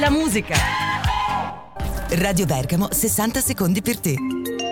La musica. Radio Bergamo, 60 secondi per te.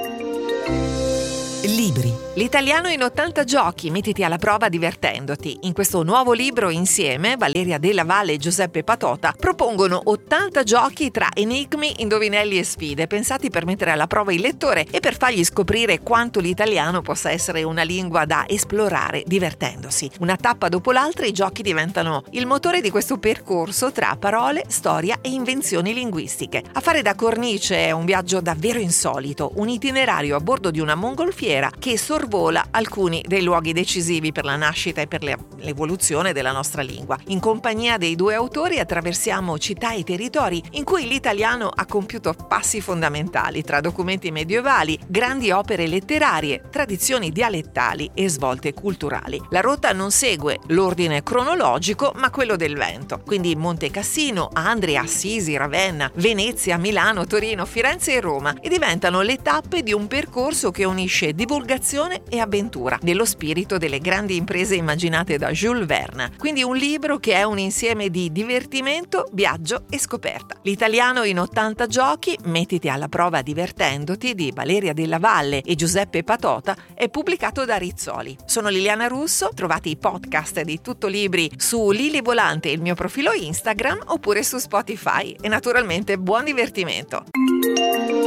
Libri. L'italiano in 80 giochi, mettiti alla prova divertendoti. In questo nuovo libro insieme, Valeria Della Valle e Giuseppe Patota propongono 80 giochi tra enigmi, indovinelli e sfide, pensati per mettere alla prova il lettore e per fargli scoprire quanto l'italiano possa essere una lingua da esplorare divertendosi. Una tappa dopo l'altra i giochi diventano il motore di questo percorso tra parole, storia e invenzioni linguistiche. A fare da cornice è un viaggio davvero insolito, un itinerario a bordo di una mongolfiera che sorvola alcuni dei luoghi decisivi per la nascita e per l'evoluzione della nostra lingua. In compagnia dei due autori attraversiamo città e territori in cui l'italiano ha compiuto passi fondamentali tra documenti medievali, grandi opere letterarie, tradizioni dialettali e svolte culturali. La rotta non segue l'ordine cronologico, ma quello del vento. Quindi Monte Cassino, Andria, Assisi, Ravenna, Venezia, Milano, Torino, Firenze e Roma, e diventano le tappe di un percorso che unisce divulgazione e avventura, nello spirito delle grandi imprese immaginate da Jules Verne. Quindi un libro che è un insieme di divertimento, viaggio e scoperta. L'italiano in 80 giochi, mettiti alla prova divertendoti, di Valeria Della Valle e Giuseppe Patota, è pubblicato da Rizzoli. Sono Liliana Russo, trovate i podcast di Tutto Libri su Lili Volante, il mio profilo Instagram, oppure su Spotify, e naturalmente buon divertimento.